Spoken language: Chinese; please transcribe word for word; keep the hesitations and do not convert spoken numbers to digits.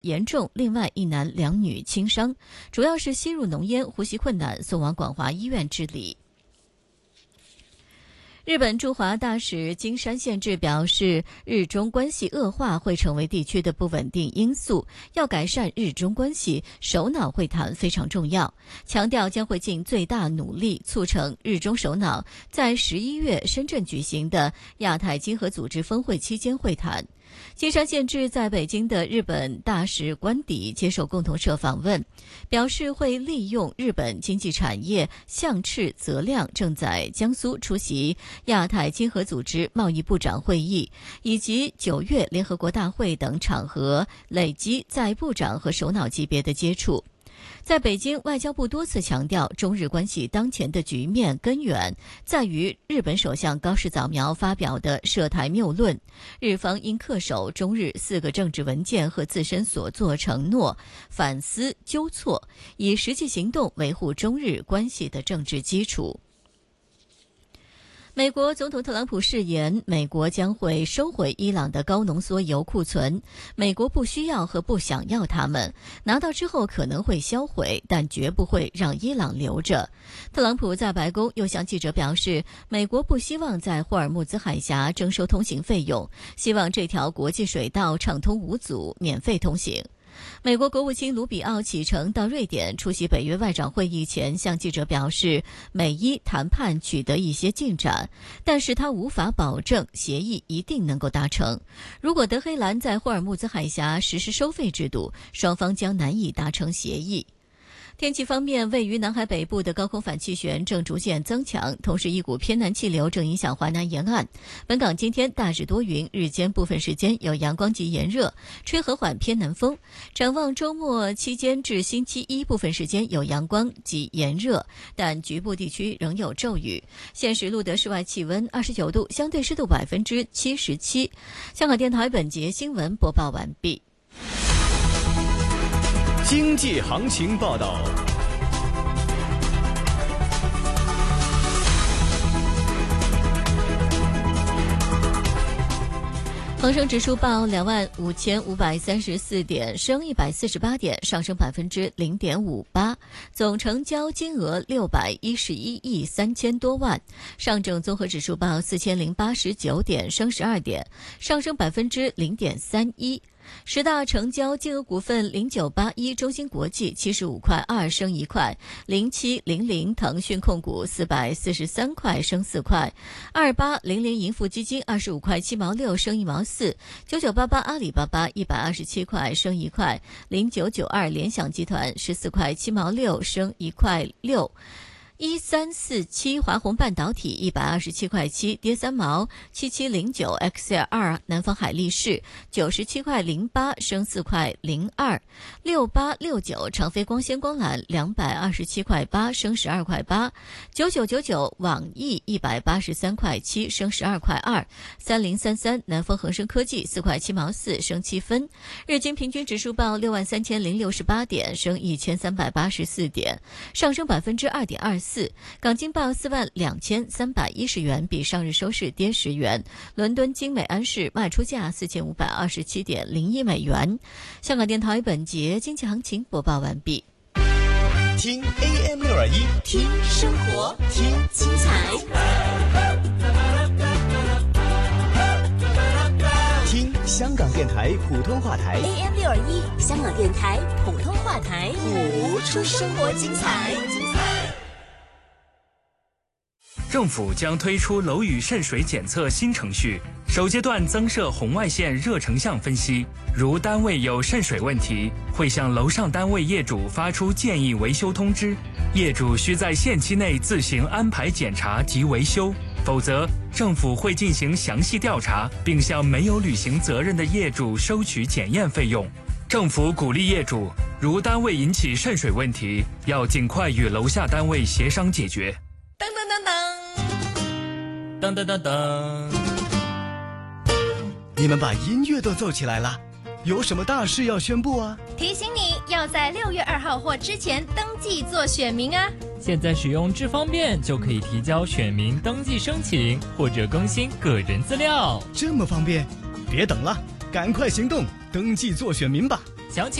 严重，另外一男两女轻伤，主要是吸入浓烟，呼吸困难，送往广华医院治理。日本驻华大使金山宪治表示，日中关系恶化会成为地区的不稳定因素，要改善日中关系，首脑会谈非常重要，强调将会尽最大努力促成日中首脑在十一月深圳举行的亚太经合组织峰会期间会谈。金山宪治在北京的日本大使官邸接受共同社访问，表示会利用日本经济产业相斥则亮正在江苏出席亚太经合组织贸易部长会议以及九月联合国大会等场合，累积在部长和首脑级别的接触。在北京，外交部多次强调，中日关系当前的局面根源在于日本首相高市早苗发表的涉台谬论，日方应恪守中日四个政治文件和自身所作承诺，反思纠错，以实际行动维护中日关系的政治基础。美国总统特朗普誓言，美国将会收回伊朗的高浓缩铀库存，美国不需要和不想要它们，拿到之后可能会销毁，但绝不会让伊朗留着。特朗普在白宫又向记者表示，美国不希望在霍尔木兹海峡征收通行费用，希望这条国际水道畅通无阻，免费通行。美国国务卿卢比奥启程到瑞典出席北约外长会议前向记者表示，美伊谈判取得一些进展，但是他无法保证协议一定能够达成。如果德黑兰在霍尔木兹海峡实施收费制度，双方将难以达成协议。天气方面，位于南海北部的高空反气旋正逐渐增强，同时一股偏南气流正影响华南沿岸。本港今天大致多云，日间部分时间有阳光及炎热，吹和缓偏南风。展望周末期间至星期一，部分时间有阳光及炎热，但局部地区仍有骤雨。现时录得室外气温二十九度，相对湿度百分之七十七。香港电台本节新闻播报完毕。 经济行情报道。 恒生指数报两万五千五百三十四点，升一百四十八点，上升百分之零点五八，总成交金额六百一十一亿三千多万。上证综合指数报四千零八十九点，升十二点，上升百分之零点三一。十大成交金额股份：零九八一中芯国际七十五块二升一块，零七零零腾讯控股四百四十三块升四块，二八零零盈富基金二十五块七毛六升一毛四，九九八八阿里巴巴一百二十七块升一块，零九九二联想集团十四块七毛六升一块六。一三四七华虹半导体一百二十七块七跌三毛，七七零九 X L 二南方海力士九十七块零八升四块零二，六八六九长飞光纤光缆两百二十七块八升十二块八，九九九九网易一百八十三块七升十二块二，三零三三南方恒生科技四块七毛四升七分，日经平均指数报六万三千零六十八点，升一千三百八十四点，上升百分之二点二四。港金报四万两千三百一十元，比上日收市跌十元。伦敦金美安市卖出价四千五百二十七点零一美元。香港电台本节经济行情播报完毕。 听 A M 六二一， 听生活，听精彩， 听香港电台普通话台 A M 六二一，香港电台普通话台， 谱出生活精彩。 政府将推出楼宇渗水检测新程序，首阶段增设红外线热成像分析。如单位有渗水问题，会向楼上单位业主发出建议维修通知，业主需在限期内自行安排检查及维修，否则政府会进行详细调查，并向没有履行责任的业主收取检验费用。政府鼓励业主，如单位引起渗水问题，要尽快与楼下单位协商解决。 噔噔噔噔。 噔噔噔噔， 你们把音乐都奏起来了，有什么大事要宣布啊？ 提醒你要在六月二号或之前登记做选民啊！ 现在使用智方便就可以提交选民登记申请或者更新个人资料， 这么方便，别等了，赶快行动，登记做选民吧！ 详情